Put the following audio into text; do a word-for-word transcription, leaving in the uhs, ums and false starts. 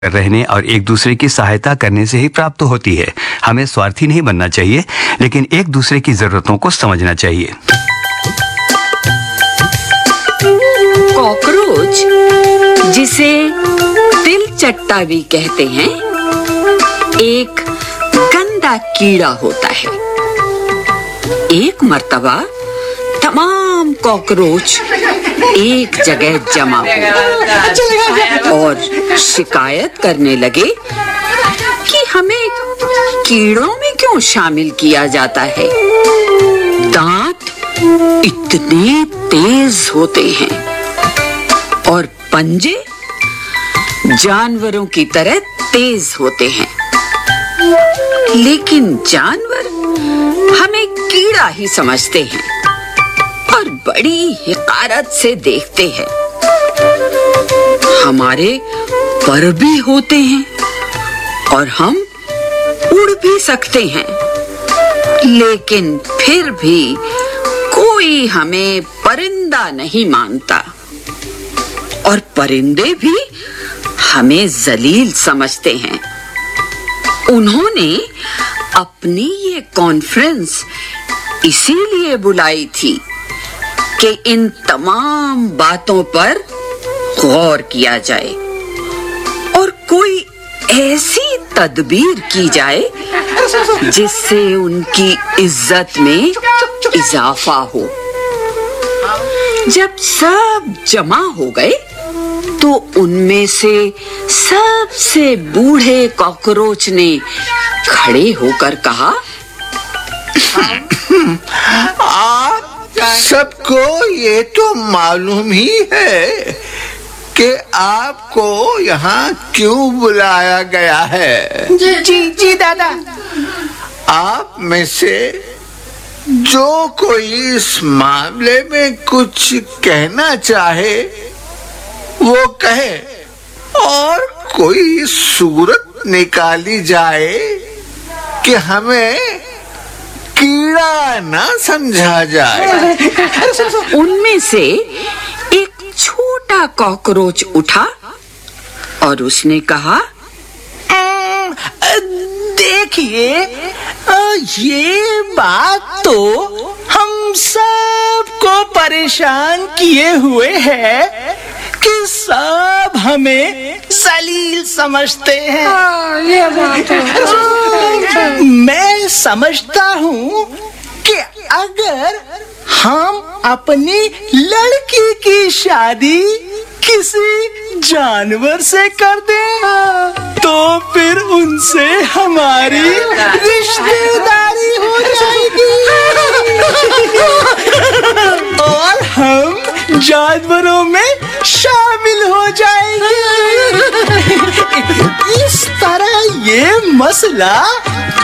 रहने और एक दूसरे की सहायता करने से ही प्राप्त होती है। हमें स्वार्थी नहीं बनना चाहिए, लेकिन एक दूसरे की जरूरतों को समझना चाहिए। कॉकरोच, जिसे तिलचट्टा भी कहते हैं, एक गंदा कीड़ा होता है। एक मर्तबा तमाम कॉकरोच एक जगह जमा हुए और शिकायत करने लगे कि हमें कीड़ों में क्यों शामिल किया जाता है। दांत इतने तेज होते हैं और पंजे जानवरों की तरह तेज होते हैं, लेकिन जानवर हमें कीड़ा ही समझते हैं और बड़ी हिकारत से देखते हैं। हमारे पर भी होते हैं और हम उड़ भी सकते हैं, लेकिन फिर भी कोई हमें परिंदा नहीं मानता और परिंदे भी हमें जलील समझते हैं। उन्होंने अपनी ये कॉन्फ्रेंस इसीलिए बुलाई थी कि इन तमाम बातों पर गौर किया जाए और कोई ऐसी तदबीर की जाए जिससे उनकी इज्जत में इजाफा हो। जब सब जमा हो गए तो उनमें से सबसे बूढ़े कॉकरोच ने खड़े होकर कहा, आप सबको ये तो मालूम ही है कि आपको यहाँ क्यों बुलाया गया है। जी जी जी दादा। आप में से जो कोई इस मामले में कुछ कहना चाहे वो कहे और कोई सूरत निकाली जाए कि हमें कीड़ा ना समझा जाए। उनमें से एक छोटा कॉकरोच उठा और उसने कहा, देखिए, ये बात तो हम सबको परेशान किए हुए है कि सब हमें जलील समझते हैं। हाँ, ये बात है। मैं समझता हूँ कि अगर हम अपनी लड़की की शादी किसी जानवर से कर दें तो फिर उनसे हमारी रिश्तेदारी हो जाएगी और हम जानवरों में शामिल हो जाएंगे। इस तरह ये मसला